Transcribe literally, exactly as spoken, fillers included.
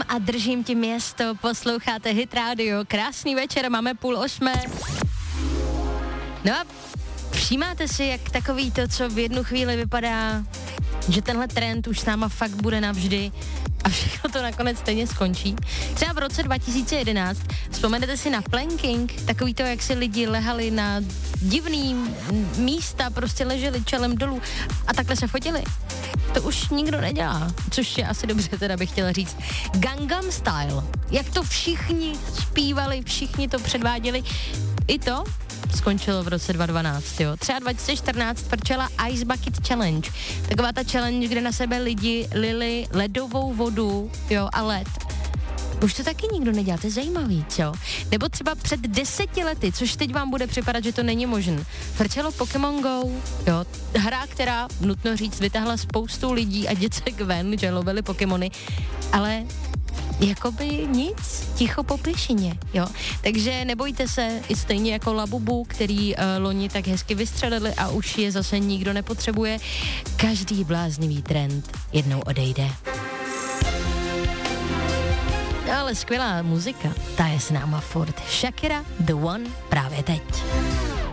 a držím ti město, posloucháte Hit Radio, krásný večer, máme půl osmé. No a všímáte si, jak takový to, co v jednu chvíli vypadá, že tenhle trend už s náma fakt bude navždy a všechno to nakonec stejně skončí. Třeba v roce dva tisíce jedenáct, vzpomenete si na planking, takový to, jak si lidi lehali na divný místa, prostě leželi čelem dolů a takhle se fotili. To už nikdo nedělá, což je asi dobře, teda bych chtěla říct. Gangnam Style, jak to všichni zpívali, všichni to předváděli, i to skončilo v roce dva tisíce dvanáct, jo. Třeba dva tisíce čtrnáct frčela Ice Bucket Challenge. Taková ta challenge, kde na sebe lidi lili ledovou vodu, jo, a led. Už to taky nikdo nedělá, to je zajímavý, co? Nebo třeba před deseti lety, což teď vám bude připadat, že to není možné. Frčelo Pokémon Go, jo, hra, která, nutno říct, vytáhla spoustu lidí a děcek ven, že lovili Pokémony, ale jakoby nic, ticho po pěšině, jo. Takže nebojte se, i stejně jako Labubu, který uh, loni tak hezky vystřelili a už je zase nikdo nepotřebuje. Každý bláznivý trend jednou odejde. Ale skvělá muzika, ta je s náma furt. Shakira, The One, právě teď.